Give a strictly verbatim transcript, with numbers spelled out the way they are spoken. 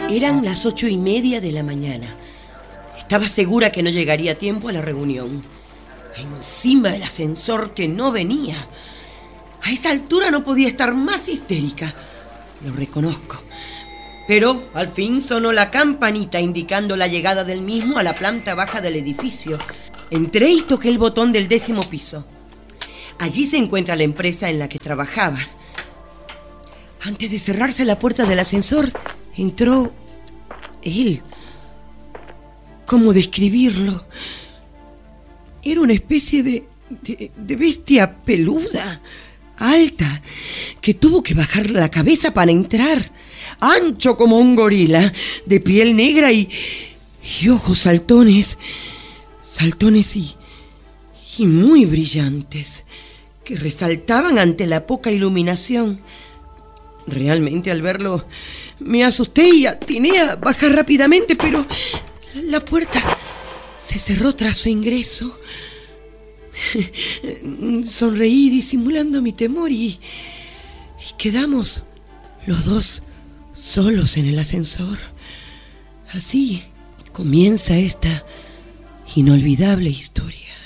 Eran las ocho y media de la mañana. Estaba segura que no llegaría a tiempo a la reunión. Encima el ascensor que no venía. A esa altura no podía estar más histérica. Lo reconozco. Pero al fin sonó la campanita indicando la llegada del mismo a la planta baja del edificio. Entré y toqué el botón del décimo piso. Allí se encuentra la empresa en la que trabajaba. Antes de cerrarse la puerta del ascensor, entró él. ¿Cómo describirlo? Era una especie de, de, de bestia peluda, alta, que tuvo que bajar la cabeza para entrar. Ancho como un gorila, de piel negra y, y ojos saltones, saltones y, y muy brillantes, que resaltaban ante la poca iluminación. Realmente al verlo me asusté y atiné a bajar rápidamente, pero la puerta se cerró tras su ingreso. Sonreí disimulando mi temor y, y quedamos los dos solos en el ascensor. Así comienza esta inolvidable historia.